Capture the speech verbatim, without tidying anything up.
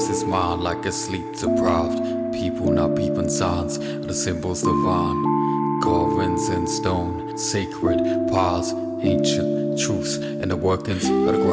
his mind like a sleep deprived. People now peeping signs of the symbols divine. Carvings in stone, sacred paths, ancient truths, and the workings of the ground.